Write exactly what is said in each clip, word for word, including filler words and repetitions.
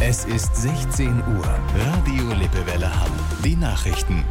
Es ist sechzehn Uhr. Radio Lippewelle Hamm. Die Nachrichten.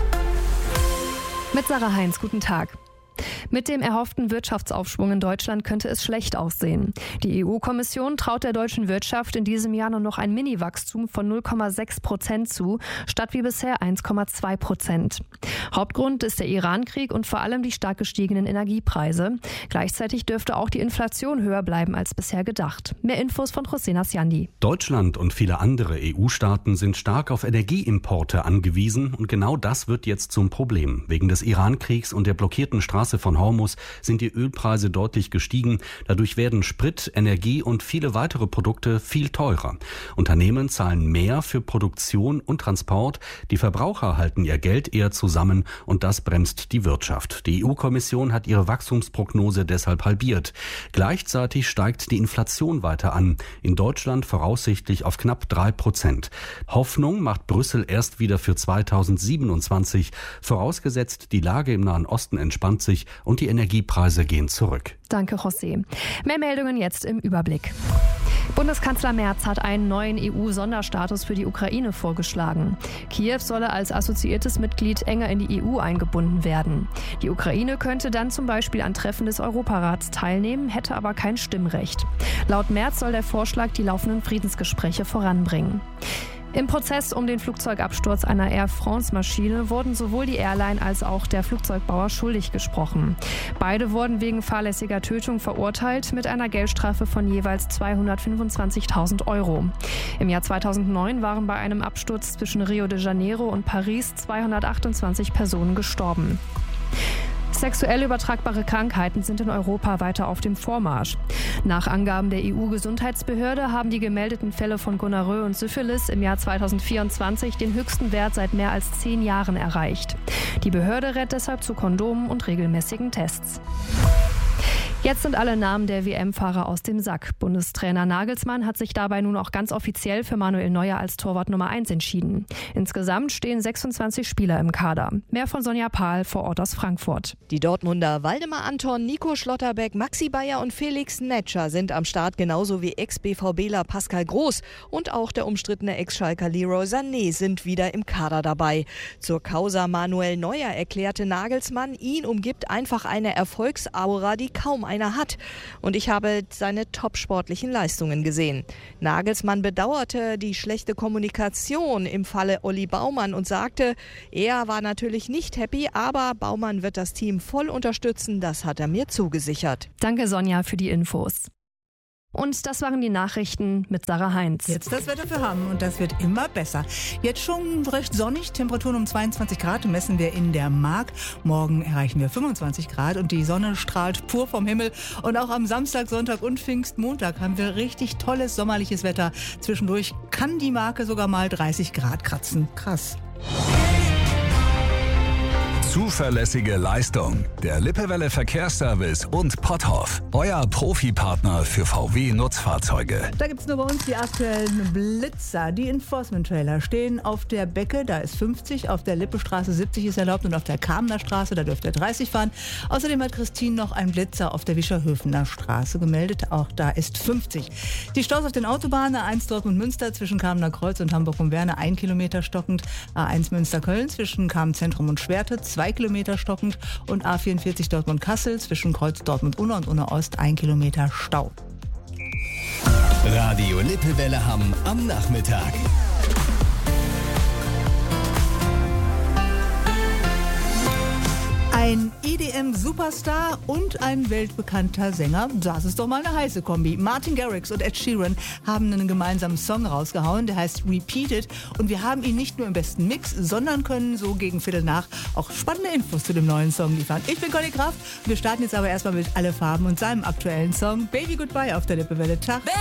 Mit Sarah Heinz, guten Tag. Mit dem erhofften Wirtschaftsaufschwung in Deutschland könnte es schlecht aussehen. Die E U-Kommission traut der deutschen Wirtschaft in diesem Jahr nur noch ein Mini-Wachstum von null Komma sechs Prozent zu, statt wie bisher eins Komma zwei Prozent. Hauptgrund ist der Iran-Krieg und vor allem die stark gestiegenen Energiepreise. Gleichzeitig dürfte auch die Inflation höher bleiben als bisher gedacht. Mehr Infos von José Nasciandi. Deutschland und viele andere E U-Staaten sind stark auf Energieimporte angewiesen und genau das wird jetzt zum Problem. Wegen des Iran-Kriegs und der blockierten Straße von Hormuz sind die Ölpreise deutlich gestiegen. Dadurch werden Sprit, Energie und viele weitere Produkte viel teurer. Unternehmen zahlen mehr für Produktion und Transport. Die Verbraucher halten ihr Geld eher zusammen und das bremst die Wirtschaft. Die E U-Kommission hat ihre Wachstumsprognose deshalb halbiert. Gleichzeitig steigt die Inflation weiter an. In Deutschland voraussichtlich auf knapp drei Prozent. Hoffnung macht Brüssel erst wieder für zweitausendsiebenundzwanzig. Vorausgesetzt, die Lage im Nahen Osten entspannt sich und die Energiepreise gehen zurück. Danke, José. Mehr Meldungen jetzt im Überblick. Bundeskanzler Merz hat einen neuen E U-Sonderstatus für die Ukraine vorgeschlagen. Kiew solle als assoziiertes Mitglied enger in die E U eingebunden werden. Die Ukraine könnte dann zum Beispiel an Treffen des Europarats teilnehmen, hätte aber kein Stimmrecht. Laut Merz soll der Vorschlag die laufenden Friedensgespräche voranbringen. Im Prozess um den Flugzeugabsturz einer Air France-Maschine wurden sowohl die Airline als auch der Flugzeugbauer schuldig gesprochen. Beide wurden wegen fahrlässiger Tötung verurteilt mit einer Geldstrafe von jeweils zweihundertfünfundzwanzigtausend Euro. Im Jahr zweitausendneun waren bei einem Absturz zwischen Rio de Janeiro und Paris zweihundertachtundzwanzig Personen gestorben. Sexuell übertragbare Krankheiten sind in Europa weiter auf dem Vormarsch. Nach Angaben der E U-Gesundheitsbehörde haben die gemeldeten Fälle von Gonorrhoe und Syphilis im Jahr zweitausendvierundzwanzig den höchsten Wert seit mehr als zehn Jahren erreicht. Die Behörde rät deshalb zu Kondomen und regelmäßigen Tests. Jetzt sind alle Namen der W M-Fahrer aus dem Sack. Bundestrainer Nagelsmann hat sich dabei nun auch ganz offiziell für Manuel Neuer als Torwart Nummer eins entschieden. Insgesamt stehen sechsundzwanzig Spieler im Kader. Mehr von Sonja Pahl vor Ort aus Frankfurt. Die Dortmunder Waldemar Anton, Nico Schlotterbeck, Maxi Bayer und Felix Netscher sind am Start, genauso wie Ex-BVBler Pascal Groß und auch der umstrittene Ex-Schalker Leroy Sané sind wieder im Kader dabei. Zur Causa Manuel Neuer erklärte Nagelsmann, ihn umgibt einfach eine Erfolgsaura, die kaum einer hat. Und ich habe seine top-sportlichen Leistungen gesehen. Nagelsmann bedauerte die schlechte Kommunikation im Falle Olli Baumann und sagte, er war natürlich nicht happy, aber Baumann wird das Team voll unterstützen, das hat er mir zugesichert. Danke, Sonja, für die Infos. Und das waren die Nachrichten mit Sarah Heinz. Jetzt das Wetter für Hamm und das wird immer besser. Jetzt schon recht sonnig, Temperaturen um zweiundzwanzig Grad messen wir in der Mark. Morgen erreichen wir fünfundzwanzig Grad und die Sonne strahlt pur vom Himmel. Und auch am Samstag, Sonntag und Pfingstmontag haben wir richtig tolles sommerliches Wetter. Zwischendurch kann die Marke sogar mal dreißig Grad kratzen. Krass. Zuverlässige Leistung. Der Lippewelle Verkehrsservice und Potthoff. Euer Profipartner für V W-Nutzfahrzeuge. Da gibt es nur bei uns die aktuellen Blitzer. Die Enforcement-Trailer stehen auf der Becke, da ist fünfzig, auf der Lippestraße siebzig ist erlaubt und auf der Kamener Straße, da dürft ihr dreißig fahren. Außerdem hat Christine noch einen Blitzer auf der Wischerhöfener Straße gemeldet, auch da ist fünfzig. Die Staus auf den Autobahnen, A eins Dortmund-Münster zwischen Kamener Kreuz und Hamburg-Umwerne, ein Kilometer stockend. A eins Münster-Köln zwischen Kamen-Zentrum und Schwerte, zwei Kilometer stockend und A vierundvierzig Dortmund-Kassel zwischen Kreuz Dortmund-Unna und Unna-Ost ein Kilometer Stau. Radio Lippewelle Hamm am Nachmittag. Ein E D M-Superstar und ein weltbekannter Sänger, das ist doch mal eine heiße Kombi. Martin Garrix und Ed Sheeran haben einen gemeinsamen Song rausgehauen, der heißt Repeated. Und wir haben ihn nicht nur im besten Mix, sondern können so gegen Viertel nach auch spannende Infos zu dem neuen Song liefern. Ich bin Conny Kraft, wir starten jetzt aber erstmal mit Alle Farben und seinem aktuellen Song Baby Goodbye auf der Lippewelle. Tag.